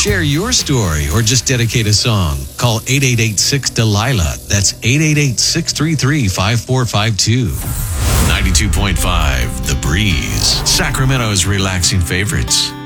Share your story or just dedicate a song. Call 888-6-DELILA. That's 888-633-5452. 92.5 The Breeze, Sacramento's relaxing favorites.